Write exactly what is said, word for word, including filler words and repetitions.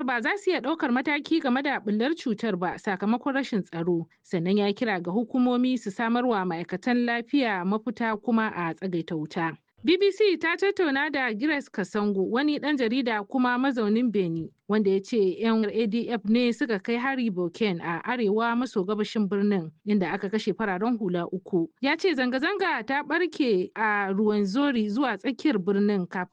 ba za su iya ɗaukar mataki game da ɓullar cutar ba sakamakon rashin tsaro, sannan ya kira ga hukumomi su samarwa ma'aikatan lafiya mafita kuma a tsagaita wuta. B B C ta tattauna da Grace Kasango, wani ɗan jarida kuma mazaunin Benin, wanda ya ce 'yan A D F ne suka kai hari Boken a arewa maso gabashin birnin, inda aka kashe fararen hula uku. Ya ce zanga-zanga ta ɓarke a Ruwenzori zuwa tsakiyar birnin kafin